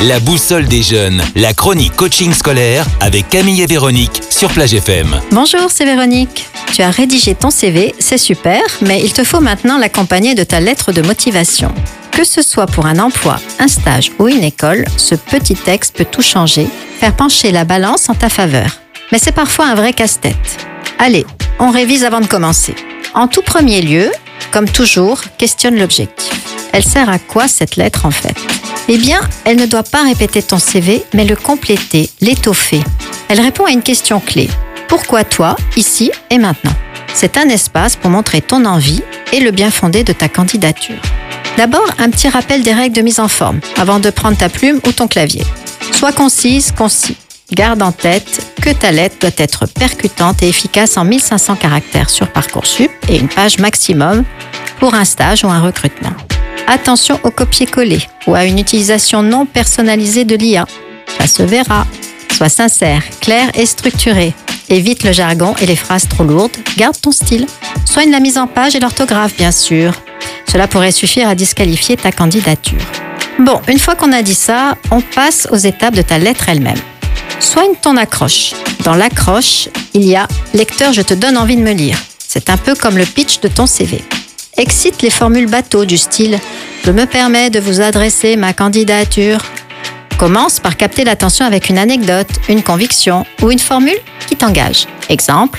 La boussole des jeunes, la chronique coaching scolaire avec Camille et Véronique sur Plage FM. Bonjour, c'est Véronique. Tu as rédigé ton CV, c'est super, mais il te faut maintenant l'accompagner de ta lettre de motivation. Que ce soit pour un emploi, un stage ou une école, ce petit texte peut tout changer, faire pencher la balance en ta faveur. Mais c'est parfois un vrai casse-tête. Allez, on révise avant de commencer. En tout premier lieu, comme toujours, questionne l'objectif. Elle sert à quoi cette lettre en fait ? Eh bien, elle ne doit pas répéter ton CV, mais le compléter, l'étoffer. Elle répond à une question clé. Pourquoi toi, ici et maintenant ? C'est un espace pour montrer ton envie et le bien fondé de ta candidature. D'abord, un petit rappel des règles de mise en forme, avant de prendre ta plume ou ton clavier. Sois concise, concis. Garde en tête que ta lettre doit être percutante et efficace en 1500 caractères sur Parcoursup et une page maximum pour un stage ou un recrutement. Attention au copier-coller ou à une utilisation non personnalisée de l'IA. Ça se verra. Sois sincère, clair et structuré. Évite le jargon et les phrases trop lourdes. Garde ton style. Soigne la mise en page et l'orthographe, bien sûr. Cela pourrait suffire à disqualifier ta candidature. Bon, une fois qu'on a dit ça, on passe aux étapes de ta lettre elle-même. Soigne ton accroche. Dans l'accroche, il y a « Lecteur, je te donne envie de me lire ». C'est un peu comme le pitch de ton CV. Excite les formules bateaux du style « Je me permets de vous adresser ma candidature ». Commence par capter l'attention avec une anecdote, une conviction ou une formule qui t'engage. Exemple,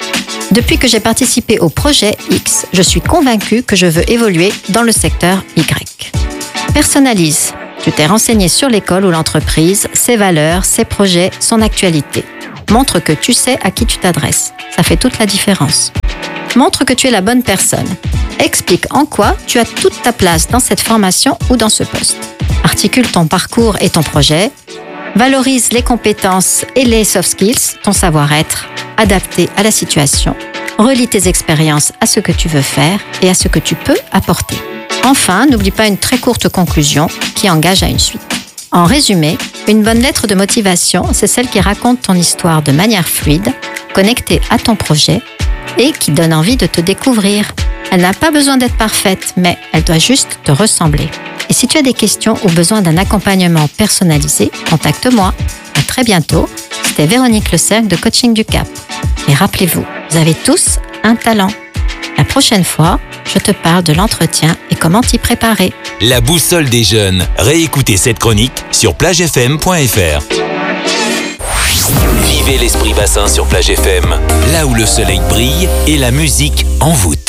« Depuis que j'ai participé au projet X, je suis convaincu que je veux évoluer dans le secteur Y ». Personnalise. Tu t'es renseigné sur l'école ou l'entreprise, ses valeurs, ses projets, son actualité. Montre que tu sais à qui tu t'adresses. Ça fait toute la différence. Montre que tu es la bonne personne. Explique en quoi tu as toute ta place dans cette formation ou dans ce poste. Articule ton parcours et ton projet. Valorise les compétences et les soft skills, ton savoir-être, adapté à la situation. Relie tes expériences à ce que tu veux faire et à ce que tu peux apporter. Enfin, n'oublie pas une très courte conclusion qui engage à une suite. En résumé, une bonne lettre de motivation, c'est celle qui raconte ton histoire de manière fluide, connectée à ton projet et qui donne envie de te découvrir. Elle n'a pas besoin d'être parfaite, mais elle doit juste te ressembler. Et si tu as des questions ou besoin d'un accompagnement personnalisé, contacte-moi. À très bientôt. C'était Véronique Le Cercle de Coaching du Cap. Et rappelez-vous, vous avez tous un talent. La prochaine fois, je te parle de l'entretien et comment t'y préparer. La boussole des jeunes. Réécoutez cette chronique sur plagefm.fr. Vivez l'esprit bassin sur Plage FM, là où le soleil brille et la musique envoûte.